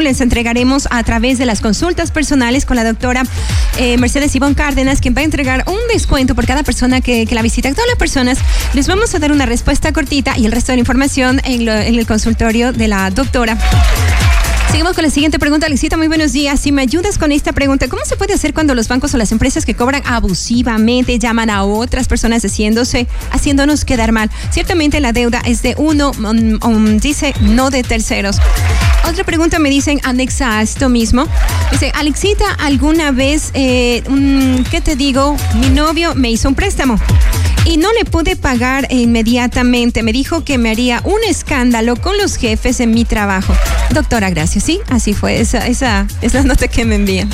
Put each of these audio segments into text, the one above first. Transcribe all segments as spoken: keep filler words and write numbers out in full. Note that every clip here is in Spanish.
les entregaremos a través de las consultas personales con la doctora eh, Mercedes Ivonne Cárdenas, quien va a entregar un descuento por cada persona que, que la visita. A todas las personas les vamos a dar una respuesta cortita y el resto de la información en, lo, en el consultorio de la doctora. Seguimos con la siguiente pregunta. Alexita, muy buenos días. Si me ayudas con esta pregunta, ¿cómo se puede hacer cuando los bancos o las empresas que cobran abusivamente llaman a otras personas haciéndose, haciéndonos quedar mal? Ciertamente la deuda es de uno, um, um, dice, no de terceros. Otra pregunta me dicen, anexa a esto mismo. Dice, Alexita, ¿alguna vez, eh, un, qué te digo? Mi novio me hizo un préstamo y no le pude pagar inmediatamente. Me dijo que me haría un escándalo con los jefes en mi trabajo. Doctora, gracias. Sí, así fue. Esa, esa es la nota que me envían.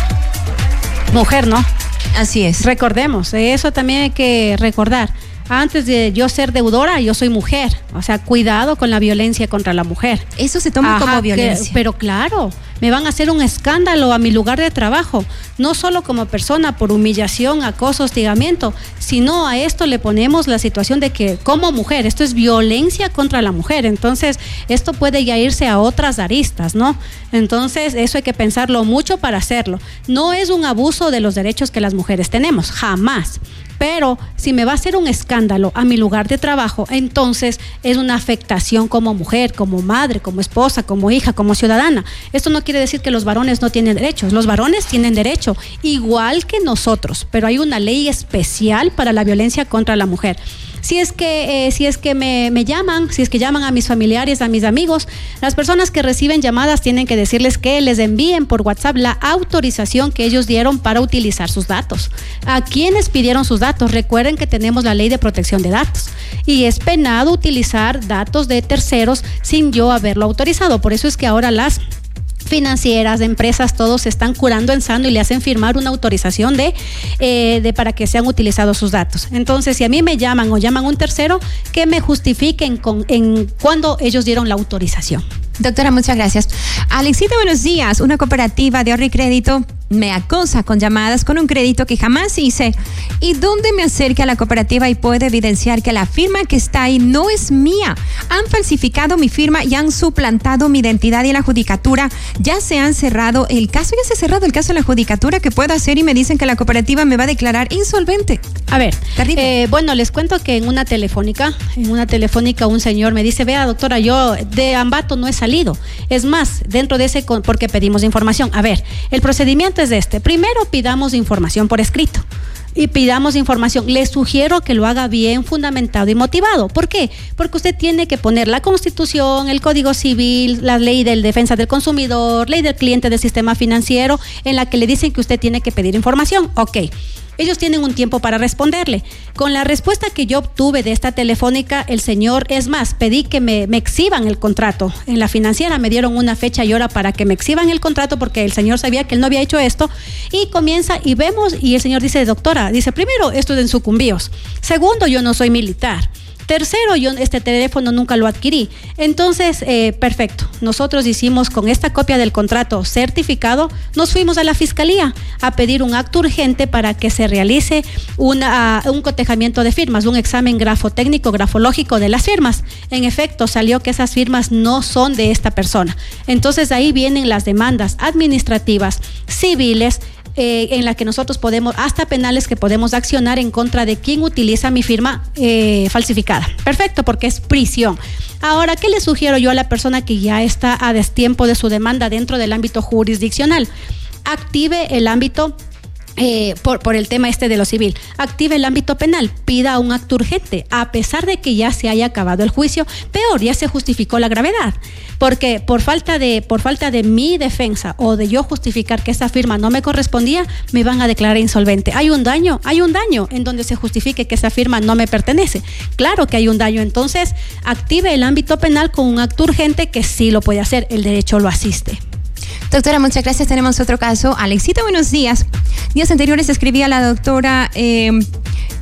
Mujer, ¿no? Así es. Recordemos, eso también hay que recordar. Antes de yo ser deudora, yo soy mujer. O sea, cuidado con la violencia contra la mujer. Eso se toma Ajá, como violencia. Que, pero claro, me van a hacer un escándalo a mi lugar de trabajo. No solo como persona por humillación, acoso, hostigamiento, sino a esto le ponemos la situación de que como mujer, esto es violencia contra la mujer. Entonces, esto puede ya irse a otras aristas, ¿no? Entonces, eso hay que pensarlo mucho para hacerlo. No es un abuso de los derechos que las mujeres tenemos, jamás. Pero si me va a hacer un escándalo a mi lugar de trabajo, entonces es una afectación como mujer, como madre, como esposa, como hija, como ciudadana. Esto no quiere decir que los varones no tienen derechos. Los varones tienen derecho, igual que nosotros, pero hay una ley especial para la violencia contra la mujer. Si es que, eh, si es que me, me llaman, si es que llaman a mis familiares, a mis amigos, las personas que reciben llamadas tienen que decirles que les envíen por WhatsApp la autorización que ellos dieron para utilizar sus datos. ¿A quiénes pidieron sus datos? Recuerden que tenemos la ley de protección de datos y es penado utilizar datos de terceros sin yo haberlo autorizado. Por eso es que ahora las financieras, empresas, todos se están curando en sano y le hacen firmar una autorización de, eh, de para que sean utilizados sus datos. Entonces, si a mí me llaman o llaman a un tercero, que me justifiquen con, en cuándo ellos dieron la autorización. Doctora, muchas gracias. Alexita, buenos días. Una cooperativa de ahorro y crédito me acosa con llamadas con un crédito que jamás hice. ¿Y dónde me acerque a la cooperativa y puedo evidenciar que la firma que está ahí no es mía? Han falsificado mi firma y han suplantado mi identidad y la judicatura. Ya se han cerrado el caso, ya se ha cerrado el caso de la judicatura. ¿Qué puedo hacer? Y me dicen que la cooperativa me va a declarar insolvente. A ver, eh, bueno, les cuento que en una telefónica, en una telefónica un señor me dice, vea doctora, yo de Ambato no he salido. Es más, dentro de ese, porque pedimos información. A ver, el procedimiento es este. Primero pidamos información por escrito y pidamos información. Les sugiero que lo haga bien fundamentado y motivado. ¿Por qué? Porque usted tiene que poner la Constitución, el Código Civil, la Ley de Defensa del Consumidor, Ley del Cliente del Sistema Financiero, en la que le dicen que usted tiene que pedir información. Ok. Ellos tienen un tiempo para responderle. Con la respuesta que yo obtuve de esta telefónica, el señor, es más, pedí que me, me exhiban el contrato. En la financiera me dieron una fecha y hora para que me exhiban el contrato porque el señor sabía que él no había hecho esto. Y comienza y vemos, y el señor dice, doctora, dice, primero, esto es en sucumbíos. Segundo, yo no soy militar. Tercero, yo este teléfono nunca lo adquirí. Entonces, eh, perfecto. Nosotros hicimos con esta copia del contrato certificado, nos fuimos a la fiscalía a pedir un acto urgente para que se realice una, un cotejamiento de firmas, un examen grafotécnico, grafológico de las firmas. En efecto, salió que esas firmas no son de esta persona. Entonces, ahí vienen las demandas administrativas, civiles, Eh, en la que nosotros podemos, hasta penales que podemos accionar en contra de quien utiliza mi firma eh, falsificada. Perfecto, porque es prisión. Ahora, ¿qué le sugiero yo a la persona que ya está a destiempo de su demanda dentro del ámbito jurisdiccional? Active el ámbito Eh, por, por el tema este de lo civil, active el ámbito penal, pida un acto urgente, a pesar de que ya se haya acabado el juicio, peor, ya se justificó la gravedad, porque por falta de, por falta de mi defensa o de yo justificar que esa firma no me correspondía, me van a declarar insolvente. Hay un daño, hay un daño en donde se justifique que esa firma no me pertenece. Claro que hay un daño, entonces active el ámbito penal con un acto urgente que sí lo puede hacer, el derecho lo asiste. Doctora, muchas gracias. Tenemos otro caso. Alexita, buenos días. Días anteriores escribí a la doctora, eh,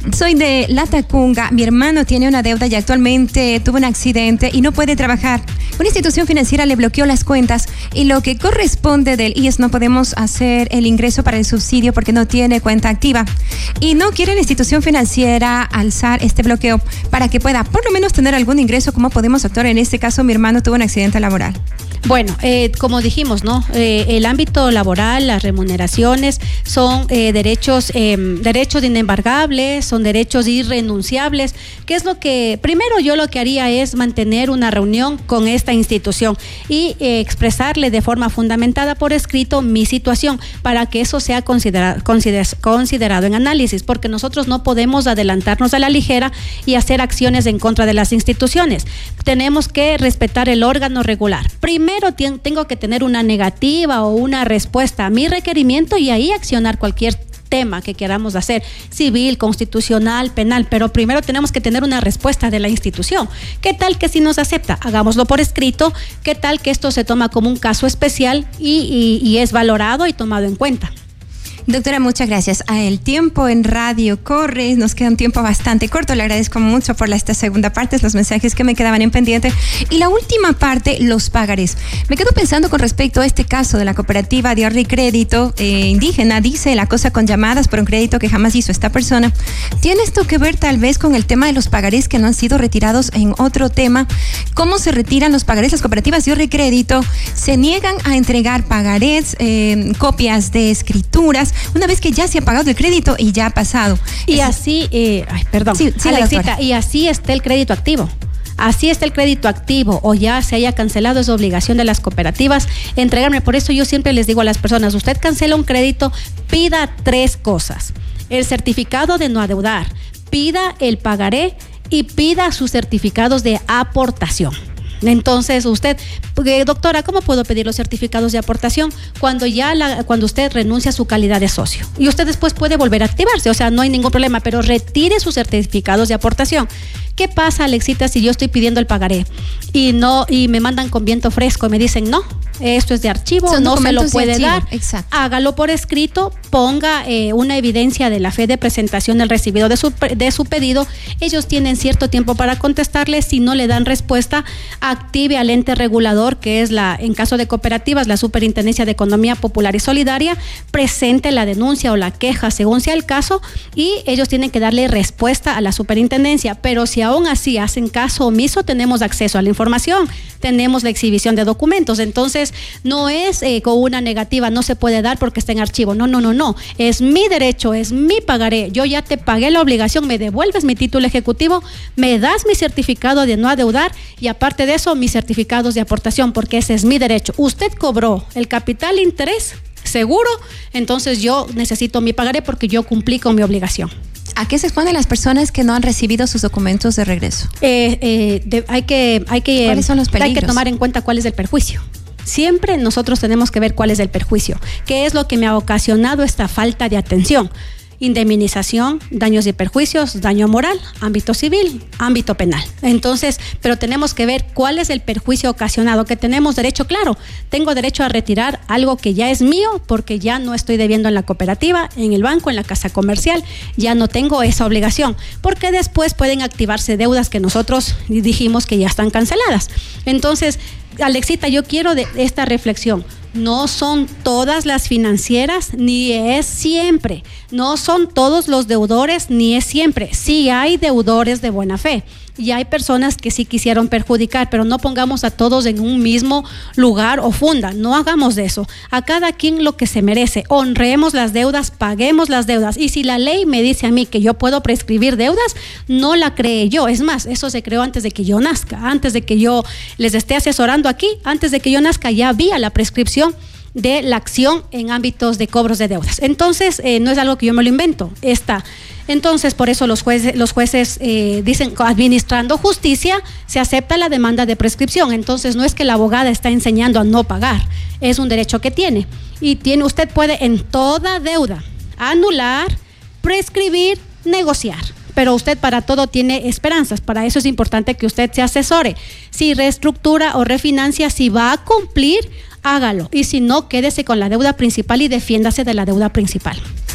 Soy de Latacunga, mi hermano tiene una deuda y actualmente tuvo un accidente y no puede trabajar. Una institución financiera le bloqueó las cuentas y lo que corresponde del I E S no podemos hacer el ingreso para el subsidio porque no tiene cuenta activa. Y no quiere la institución financiera alzar este bloqueo para que pueda por lo menos tener algún ingreso. ¿Cómo podemos actuar? En este caso, mi hermano tuvo un accidente laboral. Bueno, eh, como dijimos, ¿no? Eh, el ámbito laboral, las remuneraciones son eh, derechos, eh, derechos inembargables, son derechos irrenunciables. ¿Qué es lo que, primero yo lo que haría es mantener una reunión con esta institución y eh, expresarle de forma fundamentada por escrito mi situación para que eso sea considera, consider, considerado en análisis, porque nosotros no podemos adelantarnos a la ligera y hacer acciones en contra de las instituciones. Tenemos que respetar el órgano regular. Primero, Primero tengo que tener una negativa o una respuesta a mi requerimiento y ahí accionar cualquier tema que queramos hacer, civil, constitucional, penal, pero primero tenemos que tener una respuesta de la institución. ¿Qué tal que si nos acepta? Hagámoslo por escrito. ¿Qué tal que esto se toma como un caso especial y, y, y es valorado y tomado en cuenta? Doctora, muchas gracias. El tiempo en radio corre, nos queda un tiempo bastante corto. Le agradezco mucho por la, esta segunda parte, los mensajes que me quedaban en pendiente. Y la última parte, los pagarés. Me quedo pensando con respecto a este caso de la cooperativa de ahorro y crédito eh, indígena. Dice la cosa con llamadas por un crédito que jamás hizo esta persona. ¿Tiene esto que ver tal vez con el tema de los pagarés que no han sido retirados en otro tema? ¿Cómo se retiran los pagarés? Las cooperativas de ahorro y crédito se niegan a entregar pagarés, eh, copias de escrituras, una vez que ya se ha pagado el crédito y ya ha pasado. Y es, así, eh, ay, perdón, sí, sí, Alexita, y así está el crédito activo. Así está el crédito activo o ya se haya cancelado, es obligación de las cooperativas entregarme. Por eso yo siempre les digo a las personas, usted cancela un crédito, pida tres cosas: el certificado de no adeudar, pida el pagaré y pida sus certificados de aportación. Entonces usted, doctora, ¿cómo puedo pedir los certificados de aportación? Cuando ya la, cuando usted renuncia a su calidad de socio y usted después puede volver a activarse, o sea, no hay ningún problema, pero retire sus certificados de aportación. ¿Qué pasa, Alexita, si yo estoy pidiendo el pagaré y no y me mandan con viento fresco y me dicen no, esto es de archivo, son no se lo puede dar? Exacto. Hágalo por escrito, ponga eh, una evidencia de la fe de presentación del recibido de su, de su pedido. Ellos tienen cierto tiempo para contestarle. Si no le dan respuesta, active al ente regulador, que es la, en caso de cooperativas, la Superintendencia de Economía Popular y Solidaria, presente la denuncia o la queja según sea el caso y ellos tienen que darle respuesta a la superintendencia. Pero si aún así hacen caso omiso, tenemos acceso a la información, tenemos la exhibición de documentos. Entonces no es eh, con una negativa, no se puede dar porque está en archivo. No, no, no, no. Es mi derecho, es mi pagaré. Yo ya te pagué la obligación, me devuelves mi título ejecutivo, me das mi certificado de no adeudar y aparte de eso mis certificados de aportación, porque ese es mi derecho. Usted cobró el capital interés seguro, entonces yo necesito mi pagaré porque yo cumplí con mi obligación. ¿A qué se exponen las personas que no han recibido sus documentos de regreso? Eh, eh, de, hay que, hay que, ¿Cuáles son los peligros? Hay que tomar en cuenta cuál es el perjuicio. Siempre nosotros tenemos que ver cuál es el perjuicio, qué es lo que me ha ocasionado esta falta de atención. Indemnización, daños y perjuicios, daño moral, ámbito civil, ámbito penal. Entonces, pero tenemos que ver cuál es el perjuicio ocasionado, que tenemos derecho, claro, tengo derecho a retirar algo que ya es mío porque ya no estoy debiendo en la cooperativa, en el banco, en la casa comercial, ya no tengo esa obligación, porque después pueden activarse deudas que nosotros dijimos que ya están canceladas. Entonces, Alexita, yo quiero de esta reflexión. No son todas las financieras, ni es siempre. No son todos los deudores, ni es siempre. Sí hay deudores de buena fe y hay personas que sí quisieron perjudicar, pero no pongamos a todos en un mismo lugar o funda. No hagamos de eso. A cada quien lo que se merece. Honremos las deudas, paguemos las deudas. Y si la ley me dice a mí que yo puedo prescribir deudas, no la creé yo. Es más, eso se creó antes de que yo nazca, antes de que yo les esté asesorando aquí, antes de que yo nazca ya había la prescripción de la acción en ámbitos de cobros de deudas. Entonces, eh, no es algo que yo me lo invento, está. Entonces, por eso los jueces, los jueces eh, dicen, administrando justicia, se acepta la demanda de prescripción. Entonces, no es que la abogada está enseñando a no pagar, es un derecho que tiene. Y tiene, usted puede en toda deuda anular, prescribir, negociar. Pero usted para todo tiene esperanzas. Para eso es importante que usted se asesore. Si reestructura o refinancia, si va a cumplir, hágalo. Y si no, quédese con la deuda principal y defiéndase de la deuda principal.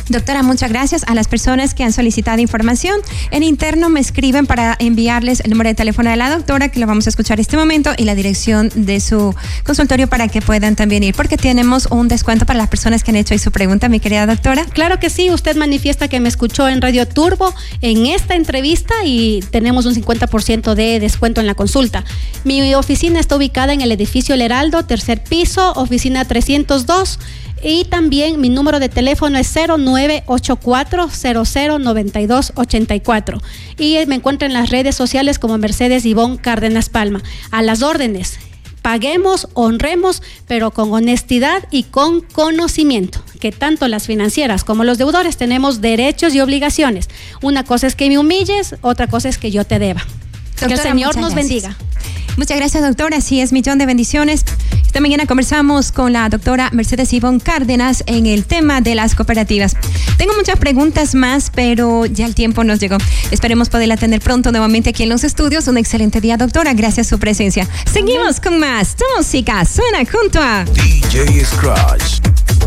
Doctora, muchas gracias a las personas que han solicitado información. En interno me escriben para enviarles el número de teléfono de la doctora, que lo vamos a escuchar en este momento, y la dirección de su consultorio para que puedan también ir, porque tenemos un descuento para las personas que han hecho ahí su pregunta, mi querida doctora. Claro que sí, usted manifiesta que me escuchó en Radio Turbo en esta entrevista y tenemos un cincuenta por ciento de descuento en la consulta. Mi oficina está ubicada en el edificio El Heraldo, tercer piso, oficina trescientos dos. Y también mi número de teléfono es cero nueve ocho cuatro cero cero nueve dos ocho cuatro. Y me encuentro en las redes sociales como Mercedes Ivonne Cárdenas Palma. A las órdenes. Paguemos, honremos, pero con honestidad y con conocimiento, que tanto las financieras como los deudores tenemos derechos y obligaciones. Una cosa es que me humilles, otra cosa es que yo te deba. Doctora, que el Señor nos gracias. bendiga. Muchas gracias, doctora. Así es, millón de bendiciones. Esta mañana conversamos con la doctora Mercedes Ivonne Cárdenas en el tema de las cooperativas. Tengo muchas preguntas más, pero ya el tiempo nos llegó. Esperemos poderla tener pronto nuevamente aquí en los estudios. Un excelente día, doctora. Gracias a su presencia. Seguimos con más. Tu música suena junto a D J Scratch.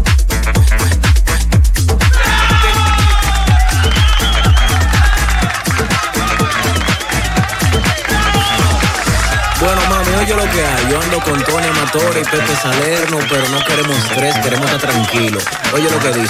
Bueno, mami, oye lo que hay. Yo ando con Tony Amatore y Pepe Salerno, pero no queremos estrés, queremos estar tranquilos. Oye lo que dice.